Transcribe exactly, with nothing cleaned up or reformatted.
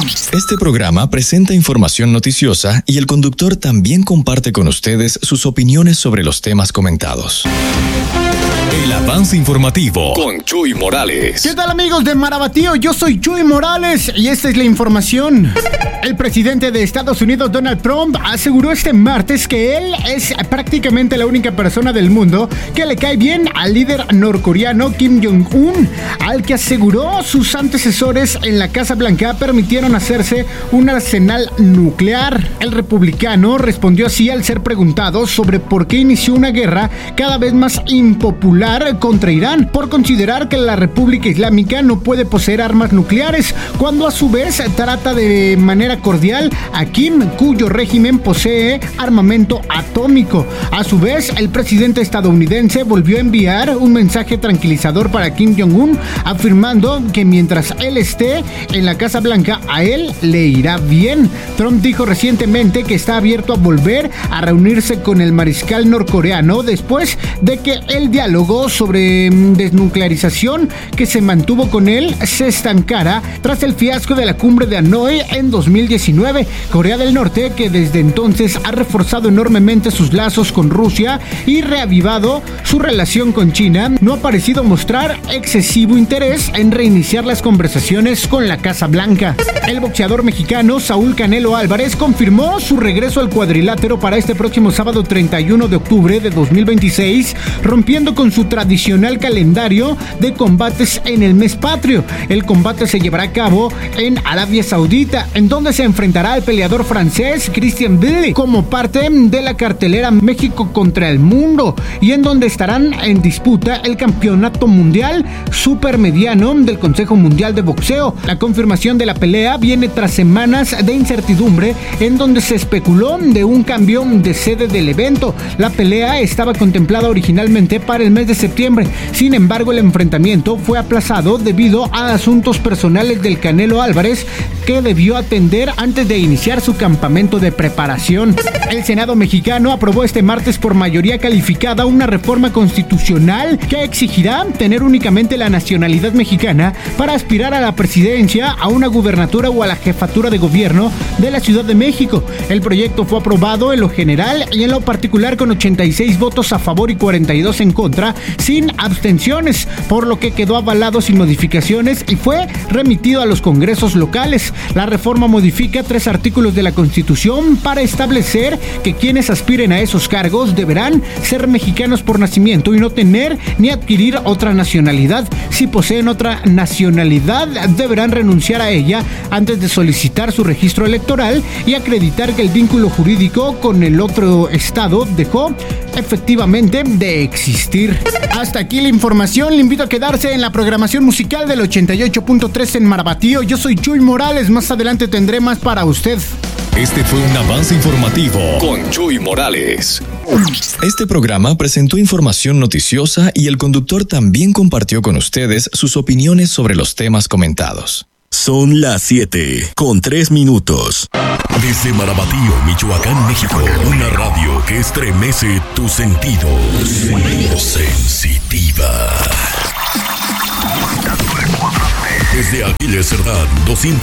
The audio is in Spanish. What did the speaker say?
Este programa presenta información noticiosa y el conductor también comparte con ustedes sus opiniones sobre los temas comentados. El avance informativo con Chuy Morales. ¿Qué tal, amigos de Marabatío? Yo soy Chuy Morales y esta es la información. El presidente de Estados Unidos, Donald Trump, aseguró este martes que él es prácticamente la única persona del mundo que le cae bien al líder norcoreano Kim Jong-un, al que aseguró sus antecesores en la Casa Blanca permitieron hacerse un arsenal nuclear. El republicano respondió así al ser preguntado sobre por qué inició una guerra cada vez más impopular contra Irán, por considerar que la República Islámica no puede poseer armas nucleares, cuando a su vez trata de manera cordial a Kim, cuyo régimen posee armamento atómico. A su vez, el presidente estadounidense volvió a enviar un mensaje tranquilizador para Kim Jong-un, afirmando que mientras él esté en la Casa Blanca, a él le irá bien. Trump dijo recientemente que está abierto a volver a reunirse con el mariscal norcoreano después de que el diálogo sobre desnuclearización que se mantuvo con él se estancara tras el fiasco de la cumbre de Hanoi en dos mil diecinueve. Corea del Norte, que desde entonces ha reforzado enormemente sus lazos con Rusia y reavivado su relación con China, no ha parecido mostrar excesivo interés en reiniciar las conversaciones con la Casa Blanca. El boxeador mexicano Saúl Canelo Álvarez confirmó su regreso al cuadrilátero para este próximo sábado treinta y uno de octubre de dos mil veintiséis, rompiendo con su tradicional calendario de combates en el mes patrio. El combate se llevará a cabo en Arabia Saudita, en donde se enfrentará al peleador francés Christian Billy como parte de la cartelera México contra el mundo, y en donde estarán en disputa el campeonato mundial supermediano del Consejo Mundial de Boxeo. La confirmación de la pelea viene tras semanas de incertidumbre en donde se especuló de un cambio de sede del evento. La pelea estaba contemplada originalmente para el mes de septiembre. Sin embargo, el enfrentamiento fue aplazado debido a asuntos personales del Canelo Álvarez, que debió atender antes de iniciar su campamento de preparación. El Senado mexicano aprobó este martes por mayoría calificada una reforma constitucional que exigirá tener únicamente la nacionalidad mexicana para aspirar a la presidencia, a una gubernatura o a la jefatura de gobierno de la Ciudad de México. El proyecto fue aprobado en lo general y en lo particular con ochenta y seis votos a favor y cuarenta y dos en contra, sin abstenciones, por lo que quedó avalado sin modificaciones y fue remitido a los congresos locales. La reforma modifica tres artículos de la Constitución para establecer que quienes aspiren a esos cargos deberán ser mexicanos por nacimiento y no tener ni adquirir otra nacionalidad. Si poseen otra nacionalidad, deberán renunciar a ella antes de solicitar su registro electoral y acreditar que el vínculo jurídico con el otro estado dejó efectivamente de existir. Hasta aquí la información. Le invito a quedarse en la programación musical del ochenta y ocho punto tres en Marabatío. Yo soy Chuy Morales. Más adelante tendré más para usted. Este fue un avance informativo con Chuy Morales. Este programa presentó información noticiosa y el conductor también compartió con ustedes sus opiniones sobre los temas comentados. Son las siete con tres minutos. Desde Marabatío, Michoacán, México, una radio que estremece tus sentidos. Sensitiva. Desde Aquiles Cerdán, doscientos